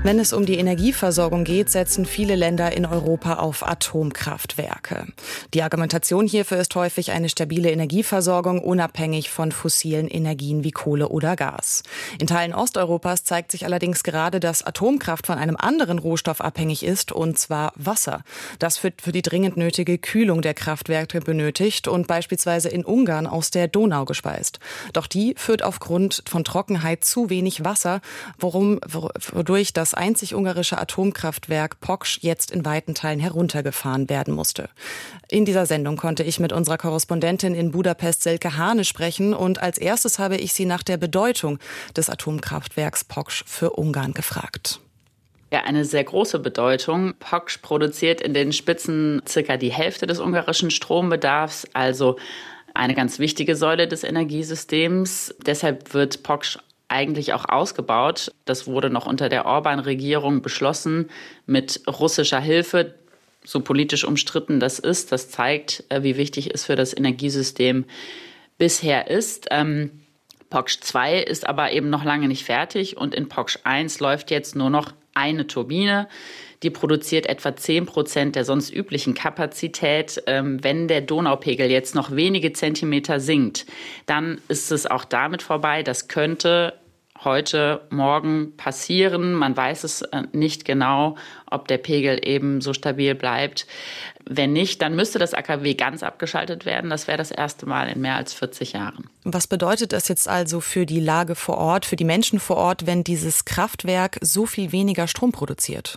Wenn es um die Energieversorgung geht, setzen viele Länder in Europa auf Atomkraftwerke. Die Argumentation hierfür ist häufig eine stabile Energieversorgung, unabhängig von fossilen Energien wie Kohle oder Gas. In Teilen Osteuropas zeigt sich allerdings gerade, dass Atomkraft von einem anderen Rohstoff abhängig ist, und zwar Wasser. Das wird für die dringend nötige Kühlung der Kraftwerke benötigt und beispielsweise in Ungarn aus der Donau gespeist. Doch die führt aufgrund von Trockenheit zu wenig Wasser, wodurch das einzig ungarische Atomkraftwerk Poksh jetzt in weiten Teilen heruntergefahren werden musste. In dieser Sendung konnte ich mit unserer Korrespondentin in Budapest, Silke Hane, sprechen, und als erstes habe ich sie nach der Bedeutung des Atomkraftwerks Poksh für Ungarn gefragt. Ja, eine sehr große Bedeutung. Poksh produziert in den Spitzen circa die Hälfte des ungarischen Strombedarfs, also eine ganz wichtige Säule des Energiesystems. Deshalb wird Poksh eigentlich auch ausgebaut. Das wurde noch unter der Orbán-Regierung beschlossen mit russischer Hilfe. So politisch umstritten das ist, das zeigt, wie wichtig es für das Energiesystem bisher ist. Poksh 2 ist aber eben noch lange nicht fertig und in Poksh 1 läuft jetzt nur noch eine Turbine. Die produziert etwa 10% der sonst üblichen Kapazität. Wenn der Donaupegel jetzt noch wenige Zentimeter sinkt, dann ist es auch damit vorbei. Das könnte heute, morgen passieren. Man weiß es nicht genau, ob der Pegel eben so stabil bleibt. Wenn nicht, dann müsste das AKW ganz abgeschaltet werden. Das wäre das erste Mal in mehr als 40 Jahren. Was bedeutet das jetzt also für die Lage vor Ort, für die Menschen vor Ort, wenn dieses Kraftwerk so viel weniger Strom produziert?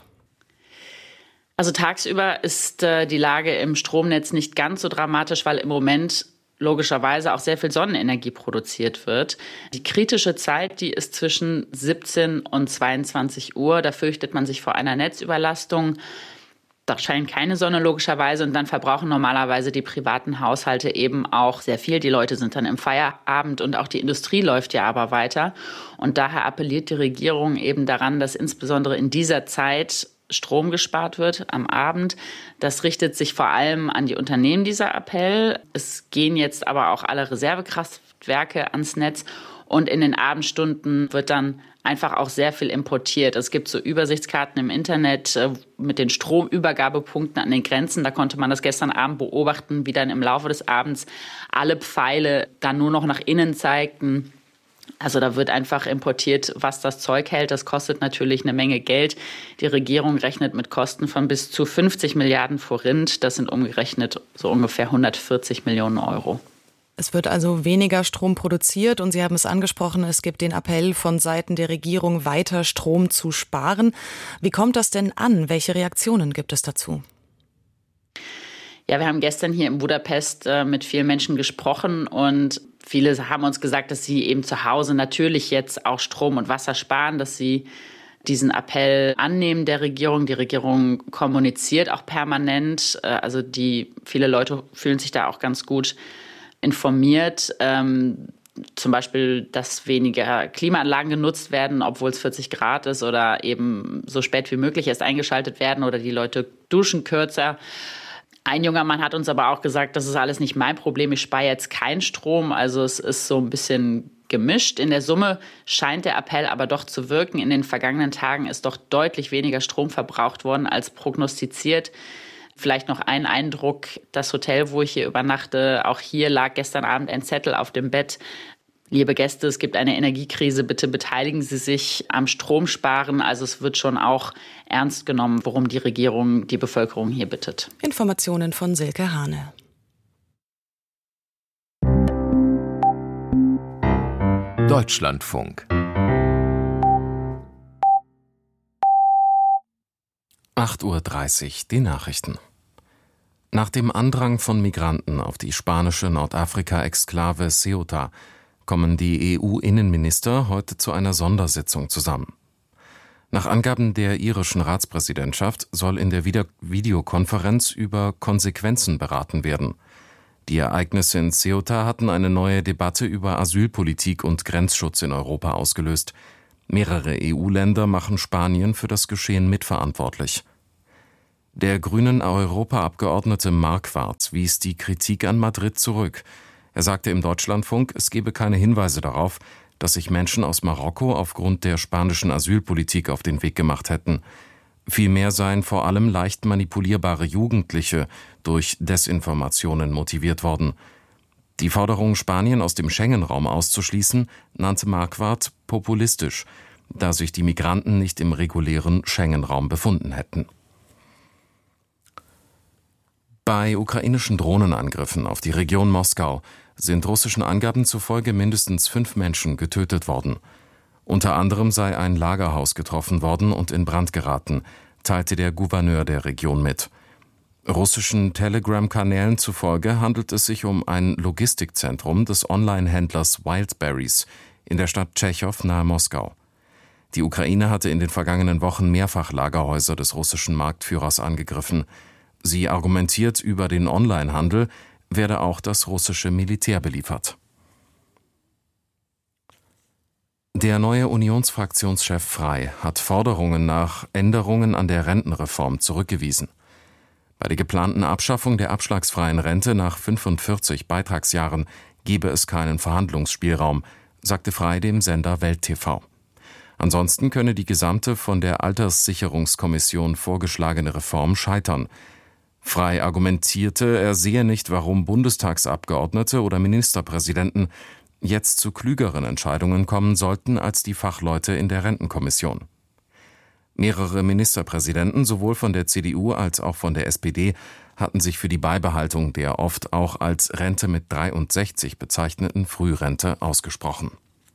Also tagsüber ist die Lage im Stromnetz nicht ganz so dramatisch, weil im Moment logischerweise auch sehr viel Sonnenenergie produziert wird. Die kritische Zeit, die ist zwischen 17 und 22 Uhr. Da fürchtet man sich vor einer Netzüberlastung. Da scheint keine Sonne logischerweise und dann verbrauchen normalerweise die privaten Haushalte eben auch sehr viel. Die Leute sind dann im Feierabend und auch die Industrie läuft ja aber weiter. Und daher appelliert die Regierung eben daran, dass insbesondere in dieser Zeit Strom gespart wird am Abend. Das richtet sich vor allem an die Unternehmen, dieser Appell. Es gehen jetzt aber auch alle Reservekraftwerke ans Netz und in den Abendstunden wird dann einfach auch sehr viel importiert. Es gibt so Übersichtskarten im Internet mit den Stromübergabepunkten an den Grenzen. Da konnte man das gestern Abend beobachten, wie dann im Laufe des Abends alle Pfeile dann nur noch nach innen zeigten. Also da wird einfach importiert, was das Zeug hält. Das kostet natürlich eine Menge Geld. Die Regierung rechnet mit Kosten von bis zu 50 Milliarden Forint. Das sind umgerechnet so ungefähr 140 Millionen Euro. Es wird also weniger Strom produziert und Sie haben es angesprochen, es gibt den Appell von Seiten der Regierung, weiter Strom zu sparen. Wie kommt das denn an? Welche Reaktionen gibt es dazu? Ja, wir haben gestern hier in Budapest mit vielen Menschen gesprochen und viele haben uns gesagt, dass sie eben zu Hause natürlich jetzt auch Strom und Wasser sparen, dass sie diesen Appell annehmen der Regierung. Die Regierung kommuniziert auch permanent. Also viele Leute fühlen sich da auch ganz gut informiert. Zum Beispiel, dass weniger Klimaanlagen genutzt werden, obwohl es 40 Grad ist oder eben so spät wie möglich erst eingeschaltet werden oder die Leute duschen kürzer. Ein junger Mann hat uns aber auch gesagt, das ist alles nicht mein Problem, ich spare jetzt keinen Strom. Also es ist so ein bisschen gemischt. In der Summe scheint der Appell aber doch zu wirken. In den vergangenen Tagen ist doch deutlich weniger Strom verbraucht worden als prognostiziert. Vielleicht noch ein Eindruck, das Hotel, wo ich hier übernachte, auch hier lag gestern Abend ein Zettel auf dem Bett. Liebe Gäste, es gibt eine Energiekrise, bitte beteiligen Sie sich am Stromsparen. Also es wird schon auch ernst genommen, worum die Regierung die Bevölkerung hier bittet. Informationen von Silke Hane. Deutschlandfunk 8:30 Uhr, die Nachrichten. Nach dem Andrang von Migranten auf die spanische Nordafrika-Exklave Ceuta kommen die EU-Innenminister heute zu einer Sondersitzung zusammen. Nach Angaben der irischen Ratspräsidentschaft soll in der Videokonferenz über Konsequenzen beraten werden. Die Ereignisse in Ceuta hatten eine neue Debatte über Asylpolitik und Grenzschutz in Europa ausgelöst. Mehrere EU-Länder machen Spanien für das Geschehen mitverantwortlich. Der grünen Europaabgeordnete Marquardt wies die Kritik an Madrid zurück. Er sagte im Deutschlandfunk, es gebe keine Hinweise darauf, dass sich Menschen aus Marokko aufgrund der spanischen Asylpolitik auf den Weg gemacht hätten. Vielmehr seien vor allem leicht manipulierbare Jugendliche durch Desinformationen motiviert worden. Die Forderung, Spanien aus dem Schengen-Raum auszuschließen, nannte Marquardt populistisch, da sich die Migranten nicht im regulären Schengen-Raum befunden hätten. Bei ukrainischen Drohnenangriffen auf die Region Moskau sind russischen Angaben zufolge mindestens 5 Menschen getötet worden. Unter anderem sei ein Lagerhaus getroffen worden und in Brand geraten, teilte der Gouverneur der Region mit. Russischen Telegram-Kanälen zufolge handelt es sich um ein Logistikzentrum des Online-Händlers Wildberries in der Stadt Tschechow nahe Moskau. Die Ukraine hatte in den vergangenen Wochen mehrfach Lagerhäuser des russischen Marktführers angegriffen. Sie argumentiert, über den Onlinehandel werde auch das russische Militär beliefert. Der neue Unionsfraktionschef Frey hat Forderungen nach Änderungen an der Rentenreform zurückgewiesen. Bei der geplanten Abschaffung der abschlagsfreien Rente nach 45 Beitragsjahren gebe es keinen Verhandlungsspielraum, sagte Frey dem Sender Welt TV. Ansonsten könne die gesamte von der Alterssicherungskommission vorgeschlagene Reform scheitern. Frey argumentierte, er sehe nicht, warum Bundestagsabgeordnete oder Ministerpräsidenten jetzt zu klügeren Entscheidungen kommen sollten als die Fachleute in der Rentenkommission. Mehrere Ministerpräsidenten, sowohl von der CDU als auch von der SPD, hatten sich für die Beibehaltung der oft auch als Rente mit 63 bezeichneten Frührente ausgesprochen.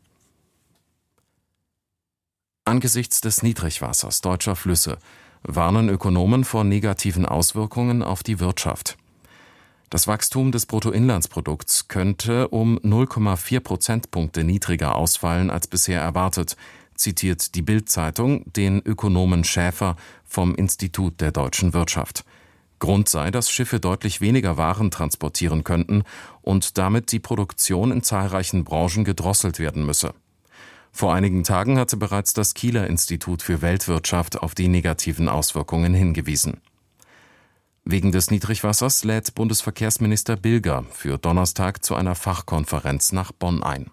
Angesichts des Niedrigwassers deutscher Flüsse warnen Ökonomen vor negativen Auswirkungen auf die Wirtschaft. Das Wachstum des Bruttoinlandsprodukts könnte um 0,4 Prozentpunkte niedriger ausfallen als bisher erwartet, zitiert die Bild-Zeitung den Ökonomen Schäfer vom Institut der deutschen Wirtschaft. Grund sei, dass Schiffe deutlich weniger Waren transportieren könnten und damit die Produktion in zahlreichen Branchen gedrosselt werden müsse. Vor einigen Tagen hatte bereits das Kieler Institut für Weltwirtschaft auf die negativen Auswirkungen hingewiesen. Wegen des Niedrigwassers lädt Bundesverkehrsminister Bilger für Donnerstag zu einer Fachkonferenz nach Bonn ein.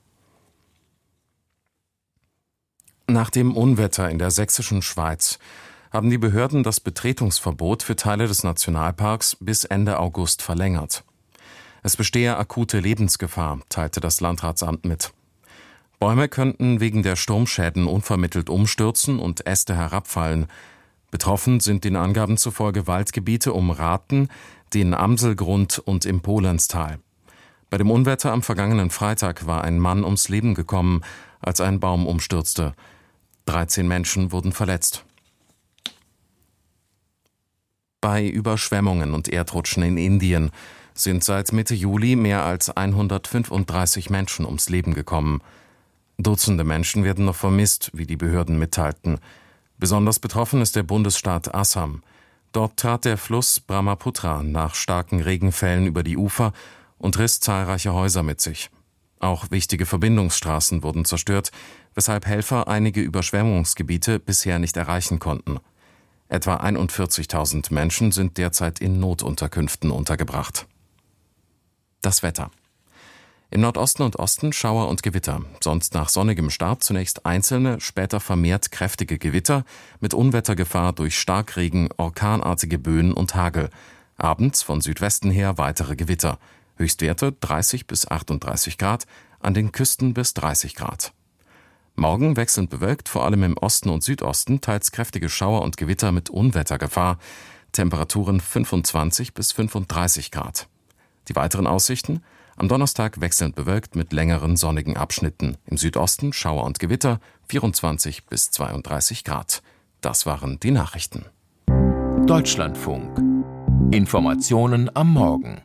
Nach dem Unwetter in der sächsischen Schweiz haben die Behörden das Betretungsverbot für Teile des Nationalparks bis Ende August verlängert. Es bestehe akute Lebensgefahr, teilte das Landratsamt mit. Bäume könnten wegen der Sturmschäden unvermittelt umstürzen und Äste herabfallen. Betroffen sind den Angaben zufolge Waldgebiete um Rathen, den Amselgrund und im Polenstal. Bei dem Unwetter am vergangenen Freitag war ein Mann ums Leben gekommen, als ein Baum umstürzte. 13 Menschen wurden verletzt. Bei Überschwemmungen und Erdrutschen in Indien sind seit Mitte Juli mehr als 135 Menschen ums Leben gekommen. Dutzende Menschen werden noch vermisst, wie die Behörden mitteilten. Besonders betroffen ist der Bundesstaat Assam. Dort trat der Fluss Brahmaputra nach starken Regenfällen über die Ufer und riss zahlreiche Häuser mit sich. Auch wichtige Verbindungsstraßen wurden zerstört, weshalb Helfer einige Überschwemmungsgebiete bisher nicht erreichen konnten. Etwa 41.000 Menschen sind derzeit in Notunterkünften untergebracht. Das Wetter. Im Nordosten und Osten Schauer und Gewitter, sonst nach sonnigem Start zunächst einzelne, später vermehrt kräftige Gewitter mit Unwettergefahr durch Starkregen, orkanartige Böen und Hagel. Abends von Südwesten her weitere Gewitter. Höchstwerte 30 bis 38 Grad, an den Küsten bis 30 Grad. Morgen wechselnd bewölkt, vor allem im Osten und Südosten, teils kräftige Schauer und Gewitter mit Unwettergefahr. Temperaturen 25 bis 35 Grad. Die weiteren Aussichten: am Donnerstag wechselnd bewölkt mit längeren sonnigen Abschnitten. Im Südosten Schauer und Gewitter, 24 bis 32 Grad. Das waren die Nachrichten. Deutschlandfunk. Informationen am Morgen.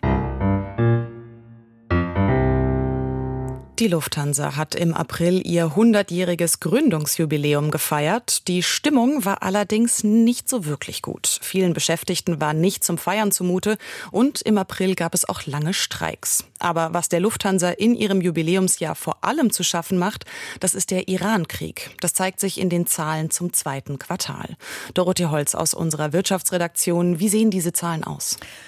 Die Lufthansa hat im April ihr 100-jähriges Gründungsjubiläum gefeiert. Die Stimmung war allerdings nicht so wirklich gut. Vielen Beschäftigten war nicht zum Feiern zumute und im April gab es auch lange Streiks. Aber was der Lufthansa in ihrem Jubiläumsjahr vor allem zu schaffen macht, das ist der Iran-Krieg. Das zeigt sich in den Zahlen zum zweiten Quartal. Dorothee Holz aus unserer Wirtschaftsredaktion. Wie sehen diese Zahlen aus?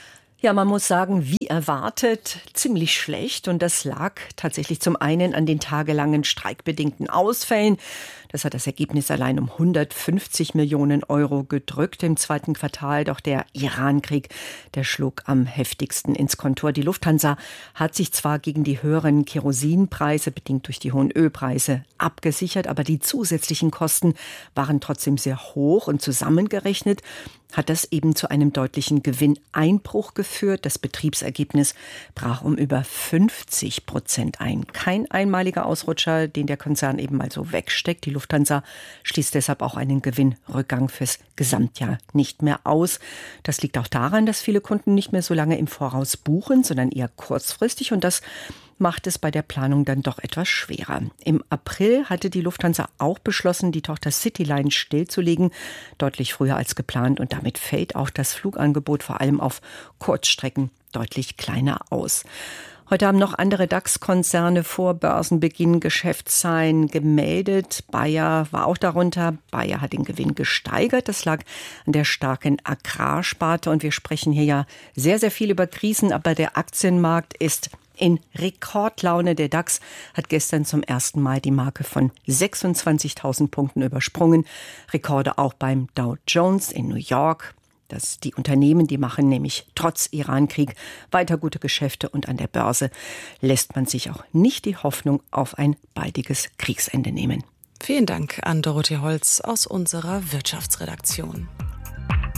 Ja, man muss sagen, wie erwartet, ziemlich schlecht. Und das lag tatsächlich zum einen an den tagelangen streikbedingten Ausfällen. Das hat das Ergebnis allein um 150 Millionen Euro gedrückt im zweiten Quartal. Doch der Iran-Krieg, der schlug am heftigsten ins Kontor. Die Lufthansa hat sich zwar gegen die höheren Kerosinpreise, bedingt durch die hohen Ölpreise, abgesichert, aber die zusätzlichen Kosten waren trotzdem sehr hoch und zusammengerechnet hat das eben zu einem deutlichen Gewinneinbruch geführt. Das Betriebsergebnis brach um über 50% ein. Kein einmaliger Ausrutscher, den der Konzern eben mal so wegsteckt. Die Lufthansa schließt deshalb auch einen Gewinnrückgang fürs Gesamtjahr nicht mehr aus. Das liegt auch daran, dass viele Kunden nicht mehr so lange im Voraus buchen, sondern eher kurzfristig, und das macht es bei der Planung dann doch etwas schwerer. Im April hatte die Lufthansa auch beschlossen, die Tochter Cityline stillzulegen, deutlich früher als geplant, und damit fällt auch das Flugangebot vor allem auf Kurzstrecken deutlich kleiner aus. Heute haben noch andere DAX-Konzerne vor Börsenbeginn Geschäftszahlen gemeldet. Bayer war auch darunter. Bayer hat den Gewinn gesteigert. Das lag an der starken Agrarsparte. Und wir sprechen hier ja sehr, sehr viel über Krisen, aber der Aktienmarkt ist in Rekordlaune. Der DAX hat gestern zum ersten Mal die Marke von 26.000 Punkten übersprungen. Rekorde auch beim Dow Jones in New York. Die Unternehmen, die machen nämlich trotz Iran-Krieg weiter gute Geschäfte, und an der Börse lässt man sich auch nicht die Hoffnung auf ein baldiges Kriegsende nehmen. Vielen Dank an Dorothee Holz aus unserer Wirtschaftsredaktion.